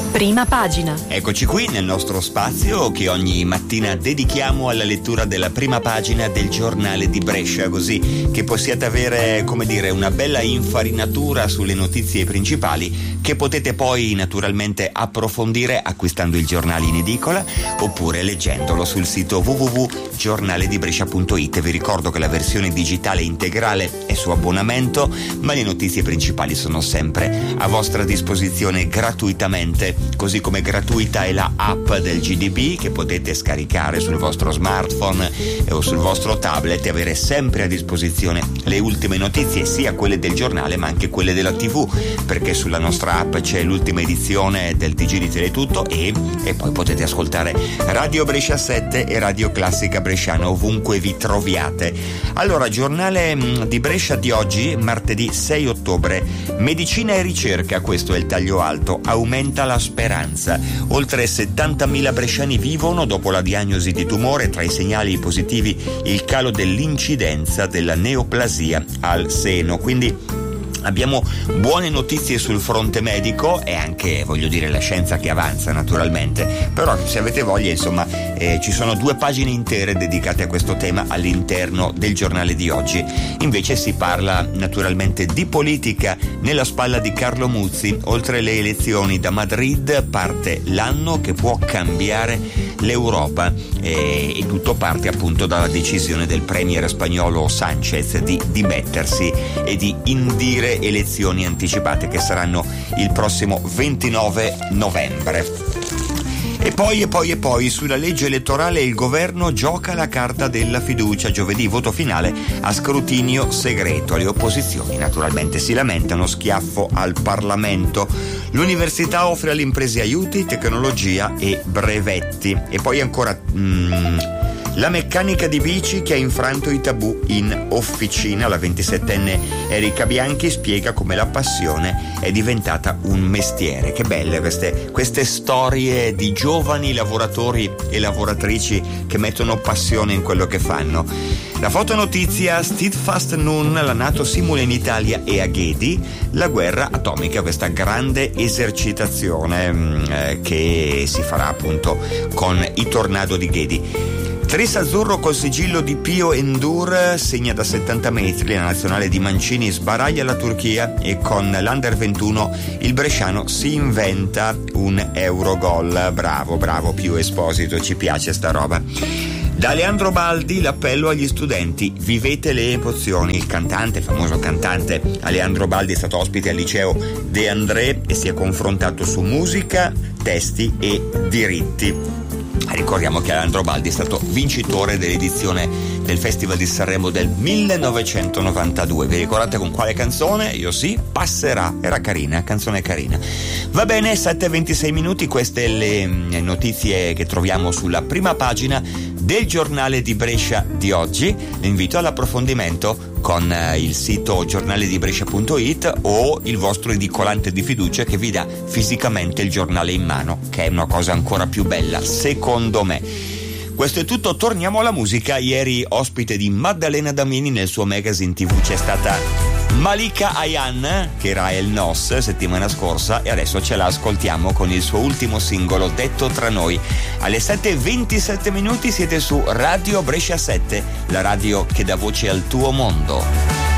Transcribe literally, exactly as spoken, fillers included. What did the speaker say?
Prima pagina. Eccoci qui nel nostro spazio che ogni mattina dedichiamo alla lettura della prima pagina del giornale di Brescia, così che possiate avere, come dire, una bella infarinatura sulle notizie principali che potete poi naturalmente approfondire acquistando il giornale in edicola oppure leggendolo sul sito w w w punto giornale di brescia punto i t. Vi ricordo che la versione digitale integrale è su abbonamento, ma le notizie principali sono sempre a vostra disposizione gratuitamente, così come gratuita è la app del G D B che potete scaricare sul vostro smartphone o sul vostro tablet e avere sempre a disposizione le ultime notizie, sia quelle del giornale ma anche quelle della tivù, perché sulla nostra app c'è l'ultima edizione del T G di Teletutto e, e poi potete ascoltare Radio Brescia sette e Radio Classica Bresciana ovunque vi troviate. Allora, giornale di Brescia di oggi, martedì sei ottobre. Medicina e ricerca, questo è il taglio alto, aumenta la speranza. Oltre settantamila bresciani vivono dopo la diagnosi di tumore, tra i segnali positivi il calo dell'incidenza della neoplasia al seno. Quindi abbiamo buone notizie sul fronte medico e anche, voglio dire, la scienza che avanza naturalmente, però se avete voglia, insomma, eh, ci sono due pagine intere dedicate a questo tema all'interno del giornale di oggi. Invece si parla naturalmente di politica nella spalla di Carlo Muzzi. Oltre le elezioni da Madrid parte l'anno che può cambiare l'Europa e, e tutto parte appunto dalla decisione del premier spagnolo Sanchez di dimettersi e di indire elezioni anticipate che saranno il prossimo ventinove novembre. E poi e poi e poi sulla legge elettorale il governo gioca la carta della fiducia. Giovedì voto finale a scrutinio segreto. Le opposizioni naturalmente si lamentano, schiaffo al Parlamento. L'università offre alle imprese aiuti, tecnologia e brevetti. E poi ancora mm, la meccanica di bici che ha infranto i tabù in officina. La ventisettenne Erika Bianchi spiega come la passione è diventata un mestiere. Che belle queste, queste storie di giovani lavoratori e lavoratrici che mettono passione in quello che fanno. La fotonotizia Steadfast Noon, la NATO simula in Italia e a Ghedi la guerra atomica, questa grande esercitazione eh, che si farà appunto con i Tornado di Ghedi. Tris azzurro col sigillo di Pio Endur segna da settanta metri, la nazionale di Mancini sbaraglia la Turchia e con l'Under ventuno il bresciano si inventa un Eurogol. Bravo, bravo Pio Esposito, ci piace sta roba. Da Leandro Baldi l'appello agli studenti: vivete le emozioni. Il cantante, il famoso cantante Leandro Baldi è stato ospite al liceo De André e si è confrontato su musica, testi e diritti. Ricordiamo che Leandro Baldi è stato vincitore dell'edizione del Festival di Sanremo del millenovecentonovantadue. Vi ricordate con quale canzone? Io sì, Passerà. Era carina, canzone carina. Va bene, sette e ventisei minuti, queste le notizie che troviamo sulla prima pagina del giornale di Brescia di oggi. L'invito all'approfondimento con il sito giornale di brescia punto i t o il vostro edicolante di fiducia che vi dà fisicamente il giornale in mano, che è una cosa ancora più bella, secondo me. Questo è tutto, torniamo alla musica. Ieri ospite di Maddalena Damini nel suo magazine tivù c'è stata Malika Ayan, che era El Nos settimana scorsa, e adesso ce la ascoltiamo con il suo ultimo singolo Detto tra noi. Alle sette e ventisette minuti siete su Radio Brescia sette, la radio che dà voce al tuo mondo.